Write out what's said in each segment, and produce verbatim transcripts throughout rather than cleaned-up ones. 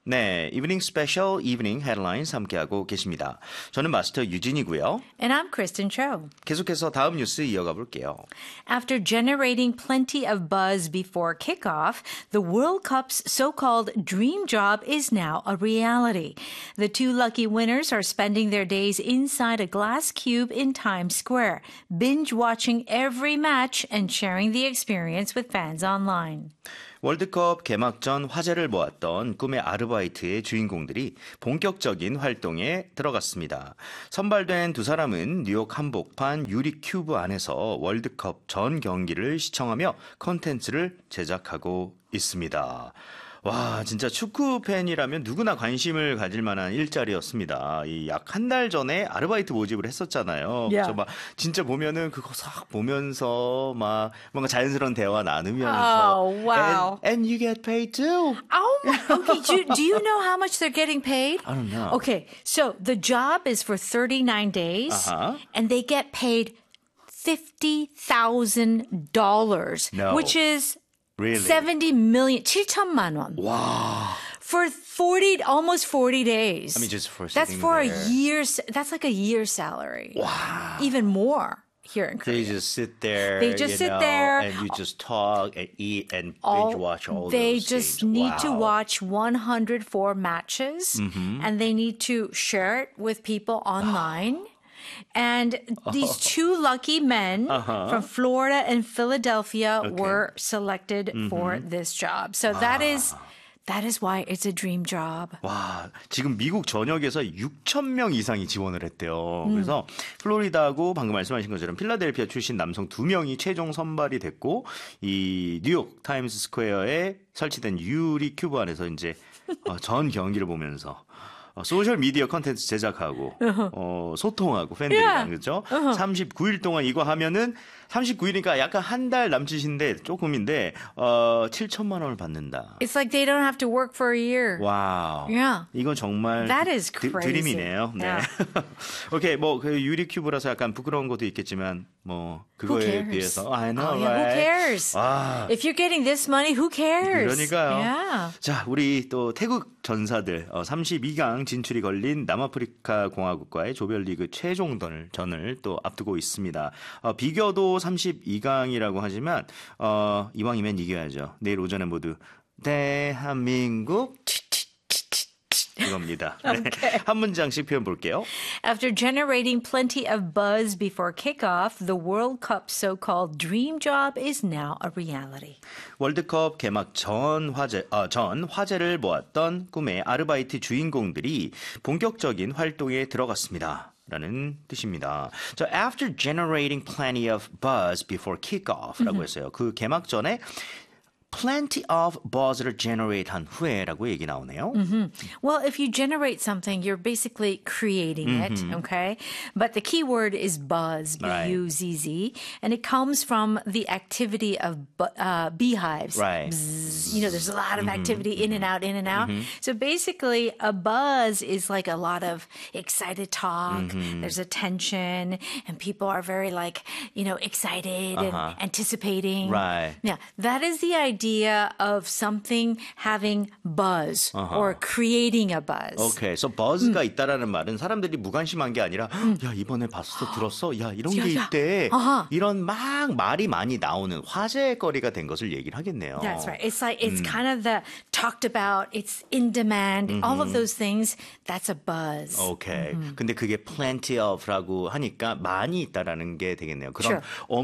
네, Evening Special, Evening Headlines 함께하고 계십니다. 저는 마스터 유진이고요. And I'm Kristen Cho. 계속해서 다음 뉴스 이어가 볼게요. After generating plenty of buzz before kickoff, the World Cup's so-called dream job is now a reality. The two lucky winners are spending their days inside a glass cube in Times Square, binge-watching every match and sharing the experience with fans online. 월드컵 개막 전 화제를 모았던 꿈의 아르바이트의 주인공들이 본격적인 활동에 들어갔습니다. 선발된 두 사람은 뉴욕 한복판 유리 큐브 안에서 월드컵 전 경기를 시청하며 콘텐츠를 제작하고 있습니다. 와, 진짜 축구 팬이라면 누구나 관심을 가질 만한 일자리였습니다. 이 약 한 달 전에 아르바이트 모집을 했었잖아요. Yeah. 그래서 막 진짜 보면은 그거 싹 보면서 막 뭔가 자연스러운 대화 나누면서 Oh, wow. and, and you get paid too. Oh, my, okay. Do, do you know how much they're getting paid? I don't know. Okay, so the job is for thirty-nine days, Uh-huh. and they get paid fifty thousand dollars, No. which is Really? seventy million, 칠천만 원. Wow. For forty, almost forty days. I mean, just for That's sitting for there. a year's, that's like a year's salary. Wow. Even more here in They Korea. just sit there. They just you sit know, there. and you just talk and eat and All- binge watch all they those just games. need to Wow. watch one hundred four matches and they need to share it with people online. And these two lucky men from Florida and Philadelphia Okay. were selected for this job. So that is that is why it's a dream job. 와, 지금 미국 전역에서 육천 명 이상이 지원을 했대요. 그래서 플로리다하고 방금 말씀하신 것처럼 필라델피아 출신 남성 두 명이 최종 선발이 됐고 이 뉴욕 타임스 스퀘어에 설치된 유리 큐브 안에서 이제 어, 전 경기를 보면서 어, 소셜 미디어 컨텐츠 제작하고 어, 소통하고 팬들이랑 Yeah. 그렇죠? 삼십구 일 동안 이거 하면은 삼십구 일이니까 약간 한 달 남짓인데 조금인데 어, 칠천만 원을 받는다. It's like they don't have to work for a year. 와우. Yeah. 이건 정말 That is 드, crazy. 드림이네요. 네. Yeah. 오케이, 뭐 그 유리 큐브라서 약간 부끄러운 것도 있겠지만 뭐 Who 그거에 cares? 비해서 I know, Oh, yeah, right? who cares? 와. If you're getting this money, who cares? 그러니까요. Yeah. 자, 우리 또 태국 전사들 어, 삼십이 강 진출이 걸린 남아프리카 공화국과의 조별리그 최종전을 전을 또 앞두고 있습니다. 어, 비교도 삼십이 강이라고 하지만 어, 이왕이면 이겨야죠. 내일 오전에 모두 대한민국 이겁니다. 네. 한 문장씩 표현 볼게요. After generating plenty of buzz before kickoff, the World Cup's so-called dream job is now a reality. 월드컵 개막 전 화제, 아, 전 화제를 모았던 꿈의 아르바이트 주인공들이 본격적인 활동에 들어갔습니다. 라는 뜻입니다. 자, after generating plenty of buzz before kickoff라고 했어요. 그 개막 전에 plenty of buzz를 generate 한 후에라고 얘기 나오네요. Well, if you generate something, you're basically creating it, okay? But the key word is buzz, B Right. U Z Z, and it comes from the activity of bu- uh, beehives. Right. Bzzz. You know, there's a lot of activity in and out, in and out. So basically, a buzz is like a lot of excited talk. There's a tension, and people are very like, you know, excited and anticipating. Right. Yeah, that is the idea of something having buzz or creating a buzz. 오케이, so buzz가 있다라는 말은 사람들이 무관심한 게 아니라 야 이번에 봤어, 들었어, 야 이런 게 야, 야. 있대. 아하. 이런 막 말이 많이 나오는 화제거리가 된 것을 얘기를 하겠네요. That's right. It's like it's kind of the talked about, it's in demand, all of those things. That's a buzz. 오케이. 근데 그게 plenty of라고 하니까 많이 있다라는 게 되겠네요. 그럼 Sure.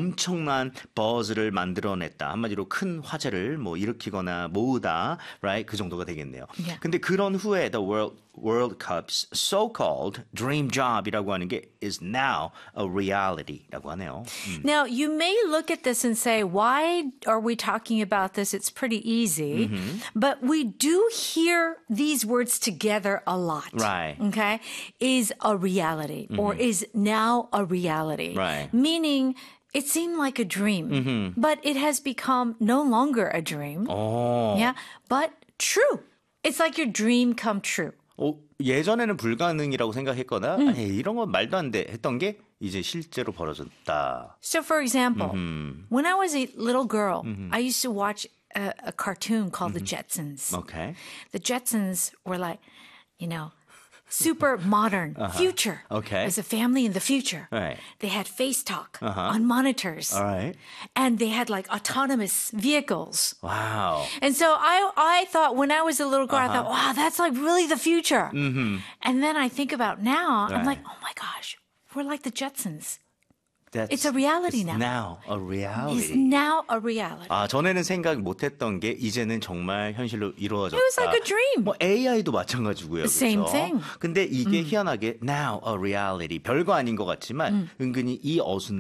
엄청난 buzz를 만들어냈다. 한마디로 큰 화제를 뭐 일으키거나 모으다, right? 그 정도가 되겠네요. Yeah. 근데 그런 후에 the World World Cup's so-called dream job이라고 하는 게 is now a reality라고 하네요. 음. Now, you may look at this and say, why are we talking about this? It's pretty easy. But we do hear these words together a lot. Right. Okay? Is a reality or is now a reality. Right. Meaning, it seemed like a dream, but it has become no longer a dream. 어. Yeah, but true. It's like your dream come true. 어, 예전에는 불가능이라고 생각했거나 에이, 이런 건 말도 안 돼 했던 게 이제 실제로 벌어졌다. So, for example, when I was a little girl, I used to watch a, a cartoon called The Jetsons. Okay. The Jetsons were like, you know, super modern future. Okay. As a family in the future. Right. They had face talk on monitors. All right. And they had like autonomous vehicles. Wow. And so I I thought when I was a little girl, I thought, wow, that's like really the future. Mm-hmm. And then I think about now, I'm Right. like, oh my gosh, we're like the Jetsons. That's, It's a reality it's now. now a It's reality. now a reality. 아, 전에는 생각 못했던 게 이제는 정말 현실로 이루어졌다. It was like a dream. 뭐 에이아이도 마찬가지고요. Same 그렇죠? thing. 근데 이게 희한하게 now a reality 별거 아닌 것 같지만 은근히 이 어순